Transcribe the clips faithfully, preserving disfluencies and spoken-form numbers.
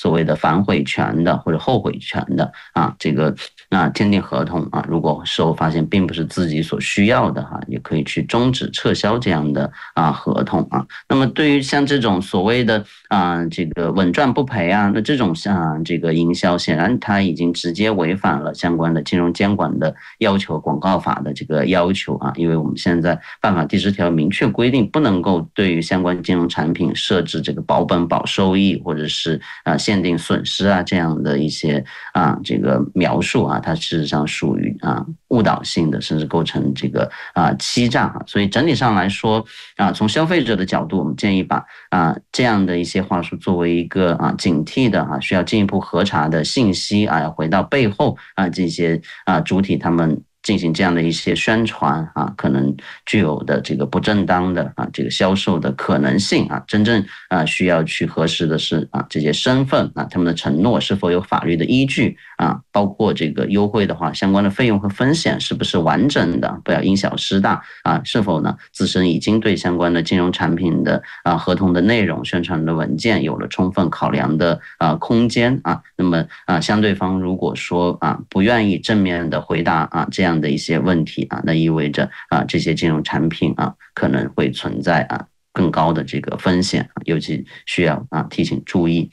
所谓的反悔权的或者后悔权的啊，这个啊签订合同啊，如果事后发现并不是自己所需要的哈、啊，也可以去终止撤销这样的啊合同啊。那么对于像这种所谓的啊这个稳赚不赔啊，那这种像这个营销，显然它已经直接违反了相关的金融监管的要求，广告法的这个要求啊，因为我们现在办法第十条明确规定，不能够对于相关金融产品设置这个保本保收益或者是啊限定损失啊这样的一些啊这个描述啊，它事实上属于啊误导性的，甚至构成这个啊欺诈啊。所以整体上来说啊，从消费者的角度，我们建议把啊这样的一些话术作为一个啊警惕的啊需要进一步核查的信息啊，要回到背后啊这些啊主体他们进行这样的一些宣传啊，可能具有的这个不正当的啊这个销售的可能性啊，真正啊需要去核实的是啊这些身份啊，他们的承诺是否有法律的依据啊，包括这个优惠的话，相关的费用和风险是不是完整的，不要因小失大啊，是否呢自身已经对相关的金融产品的啊合同的内容、宣传的文件有了充分考量的啊空间啊，那么啊相对方如果说啊不愿意正面的回答啊这样的一些问题啊，那意味着啊这些金融产品啊可能会存在啊更高的这个风险，尤其需要啊提醒注意。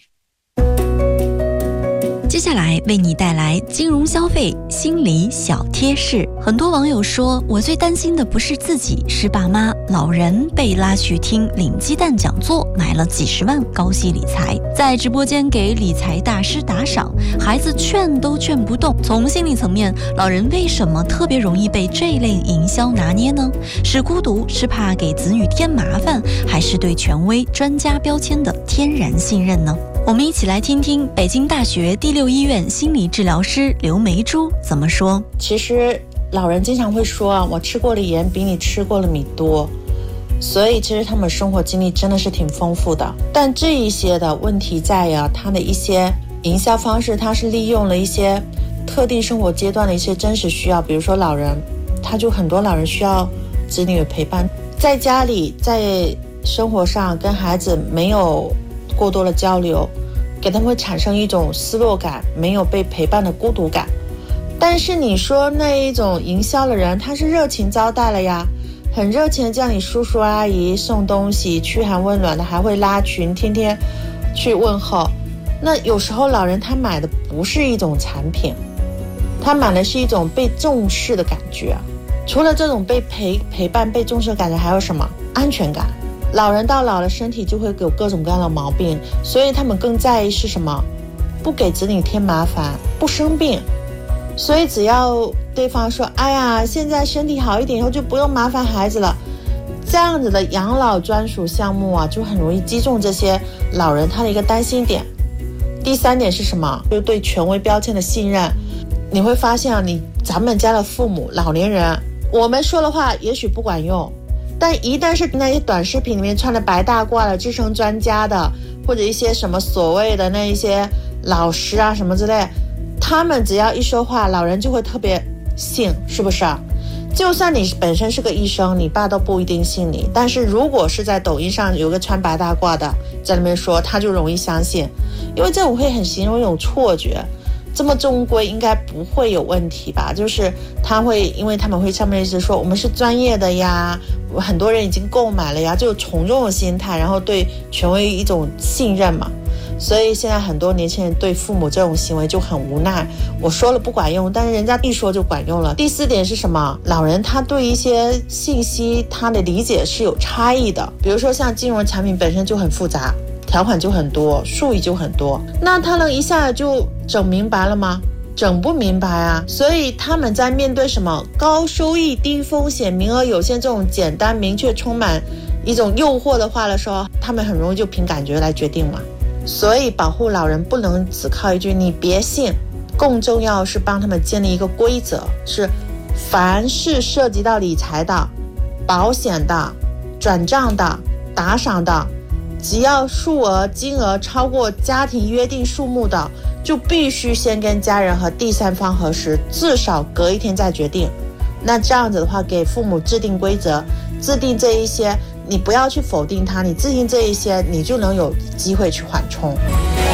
接下来为你带来金融消费心理小贴士。很多网友说，我最担心的不是自己，是爸妈、老人被拉去听领鸡蛋讲座，买了几十万高息理财，在直播间给理财大师打赏，孩子劝都劝不动。从心理层面，老人为什么特别容易被这类营销拿捏呢？是孤独，是怕给子女添麻烦，还是对权威专家标签的天然信任呢？我们一起来听听北京大学第六医院心理治疗师刘梅珠怎么说。 其实老人经常会说啊，我吃过的盐比你吃过的米多，所以其实他们生活经历真的是挺丰富的。但这一些的问题在于啊，他的一些营销方式，他是利用了一些特定生活阶段的一些真实需要，比如说老人，他就很多老人需要子女的陪伴，在家里在生活上跟孩子没有过多的交流，给他们会产生一种失落感，没有被陪伴的孤独感。但是你说那一种营销的人，他是热情招待了呀，很热情的叫你叔叔阿姨送东西，嘘寒问暖的，还会拉群天天去问候。那有时候老人他买的不是一种产品，他买的是一种被重视的感觉。除了这种被陪陪伴被重视的感觉，还有什么？安全感。老人到老了，身体就会有各种各样的毛病，所以他们更在意是什么？不给子女添麻烦，不生病。所以只要对方说，哎呀，现在身体好一点以后就不用麻烦孩子了，这样子的养老专属项目啊，就很容易击中这些老人他的一个担心点。第三点是什么？就对权威标签的信任。你会发现啊，你咱们家的父母老年人，我们说的话也许不管用，但一旦是那些短视频里面穿的白大褂的智商专家的，或者一些什么所谓的那一些老师啊什么之类，他们只要一说话，老人就会特别信，是不是啊？就算你本身是个医生，你爸都不一定信你，但是如果是在抖音上有个穿白大褂的在那边说，他就容易相信，因为这种会很形容一种错觉，这么正规应该不会有问题吧，就是他会，因为他们会上面一直说我们是专业的呀，很多人已经购买了呀，就有从众的心态，然后对权威一种信任嘛。所以现在很多年轻人对父母这种行为就很无奈，我说了不管用，但是人家一说就管用了。第四点是什么？老人他对一些信息他的理解是有差异的，比如说像金融产品本身就很复杂，条款就很多，术语就很多，那他能一下就整明白了吗？整不明白啊。所以他们在面对什么高收益低风险名额有限这种简单明确充满一种诱惑的话的时候，他们很容易就凭感觉来决定嘛。所以保护老人不能只靠一句你别信，更重要是帮他们建立一个规则，是凡是涉及到理财的、保险的、转账的、打赏的，只要数额金额超过家庭约定数目的，就必须先跟家人和第三方核实，至少隔一天再决定。那这样子的话，给父母制定规则，制定这一些，你不要去否定它，你制定这一些，你就能有机会去缓冲。